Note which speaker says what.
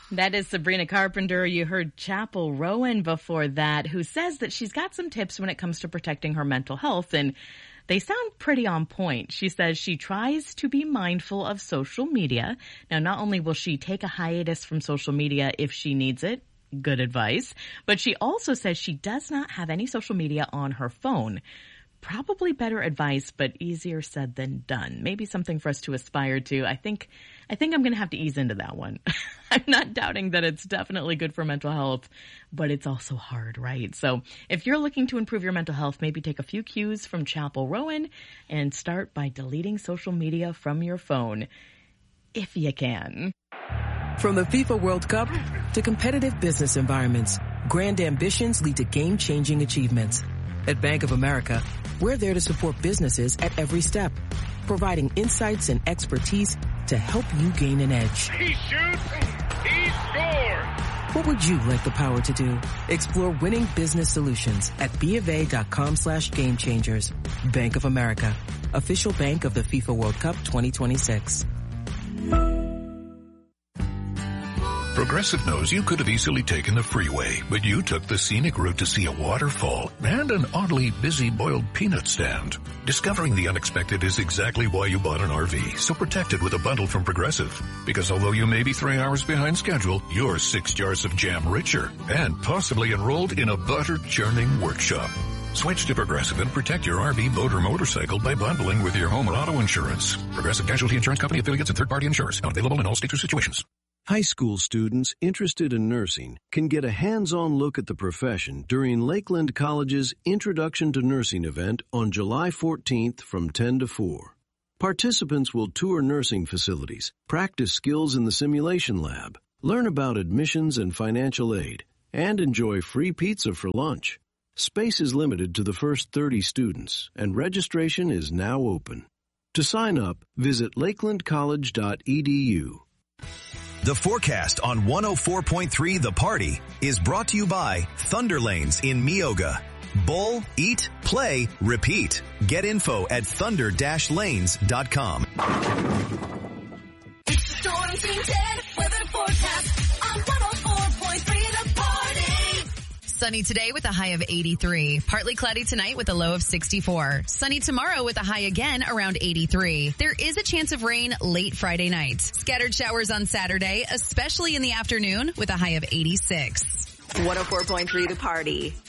Speaker 1: That is Sabrina Carpenter. You heard Chapel Rowan before that, who says that she's got some tips when it comes to protecting her mental health, and they sound pretty on point. She says she tries to be mindful of social media. Now, not only will she take a hiatus from social media if she needs it, good advice, but she also says she does not have any social media on her phone. Probably better advice, but easier said than done. Maybe something for us to aspire to. I think I'm going to have to ease into that one. I'm not doubting that it's definitely good for mental health, but it's also hard, right? So if you're looking to improve your mental health, maybe take a few cues from Chapel Rowan and start by deleting social media from your phone, if you can.
Speaker 2: From the FIFA World Cup to competitive business environments, grand ambitions lead to game-changing achievements. At Bank of America, we're there to support businesses at every step, providing insights and expertise to help you gain an edge.
Speaker 3: He shoots, he scores!
Speaker 2: What would you like the power to do? Explore winning business solutions at BofA.com/gamechangers. Bank of America, official bank of the FIFA World Cup 2026.
Speaker 4: Progressive knows you could have easily taken the freeway, but you took the scenic route to see a waterfall and an oddly busy boiled peanut stand. Discovering the unexpected is exactly why you bought an RV, so protect it with a bundle from Progressive. Because although you may be 3 hours behind schedule, you're 6 jars of jam richer and possibly enrolled in a butter-churning workshop. Switch to Progressive and protect your RV, boat, or motorcycle by bundling with your home or auto insurance. Progressive Casualty Insurance Company affiliates and third-party insurers. Not available in all states or situations.
Speaker 5: High school students interested in nursing can get a hands-on look at the profession during Lakeland College's Introduction to Nursing event on July 14th from 10 to 4. Participants will tour nursing facilities, practice skills in the simulation lab, learn about admissions and financial aid, and enjoy free pizza for lunch. Space is limited to the first 30 students, and registration is now open. To sign up, visit lakelandcollege.edu.
Speaker 6: The forecast on 104.3 The Party is brought to you by Thunder Lanes in Meoga. Bowl, eat, play, repeat. Get info at thunder-lanes.com.
Speaker 7: It's the Storm Team 10 weather forecast on 104.3 The Party.
Speaker 8: Sunny today with a high of 83. Partly cloudy tonight with a low of 64. Sunny tomorrow with a high again around 83. There is a chance of rain late Friday night. Scattered showers on Saturday, especially in the afternoon with a high of 86.
Speaker 9: 104.3 The Party.